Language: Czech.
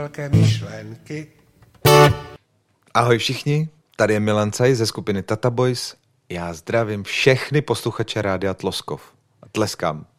velké myšlenky. Ahoj všichni, tady je Milan Caj ze skupiny Tata Boys. Já zdravím všechny posluchače Rádia Tloskov. A tleskám.